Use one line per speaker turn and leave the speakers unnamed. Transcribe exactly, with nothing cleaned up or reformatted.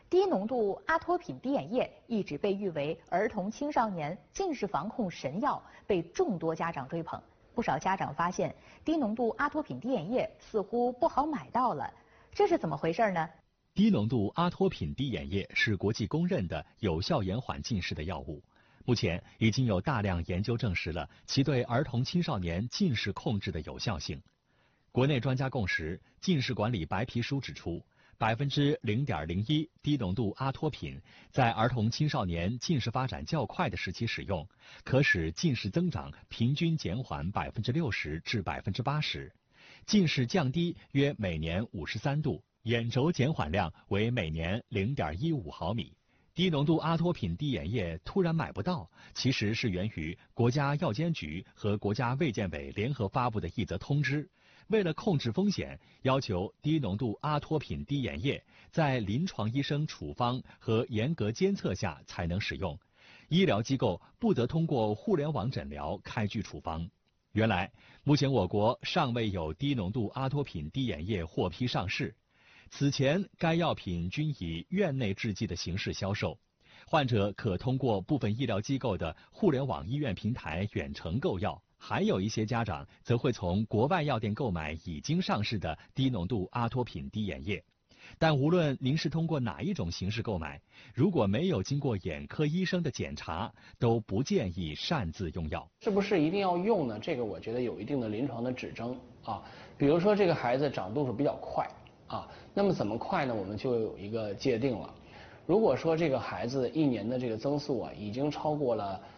低浓度阿托品滴眼液一直被誉为儿童青少年近视防控神药，被众多家长追捧。不少家长发现，低浓度阿托品滴眼液似乎不好买到了，这是怎么回事呢？
低浓度阿托品滴眼液是国际公认的有效延缓近视的药物。目前已经有大量研究证实了其对儿童青少年近视控制的有效性。国内专家共识，近视管理白皮书指出，百分之零点零一低浓度阿托品在儿童青少年近视发展较快的时期使用，可使近视增长平均减缓百分之六十至百分之八十，近视降低约每年五十三度，眼轴减缓量为每年零点一五毫米。低浓度阿托品滴眼液突然买不到，其实是源于国家药监局和国家卫健委联合发布的一则通知。为了控制风险，要求低浓度阿托品滴眼液在临床医生处方和严格监测下才能使用，医疗机构不得通过互联网诊疗开具处方。原来，目前我国尚未有低浓度阿托品滴眼液获批上市。此前，该药品均以院内制剂的形式销售，患者可通过部分医疗机构的互联网医院平台远程购药。还有一些家长则会从国外药店购买已经上市的低浓度阿托品滴眼液。但无论您是通过哪一种形式购买，如果没有经过眼科医生的检查，都不建议擅自用药。
是不是一定要用呢？这个我觉得有一定的临床的指征啊。比如说这个孩子长度数比较快啊，那么怎么快呢？我们就有一个界定了。如果说这个孩子一年的这个增速啊，已经超过了